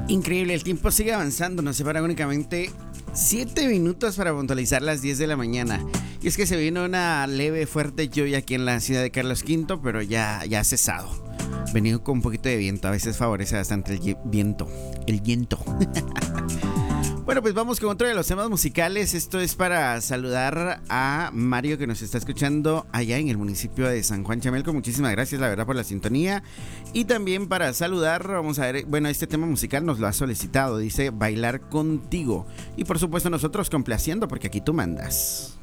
Increíble, el tiempo sigue avanzando, nos separa únicamente 7 minutos para puntualizar las 10 de la mañana. Y es que se vino una leve, fuerte lluvia aquí en la ciudad de Carlos V, pero ya ha cesado. Venido con un poquito de viento, a veces favorece bastante el viento. Bueno, pues vamos con otro de los temas musicales. Esto es para saludar a Mario, que nos está escuchando allá en el municipio de San Juan Chamelco. Muchísimas gracias, la verdad, por la sintonía. Y también para saludar, vamos a ver, bueno, este tema musical nos lo ha solicitado, dice Bailar Contigo. Y por supuesto nosotros complaciendo, porque aquí tú mandas.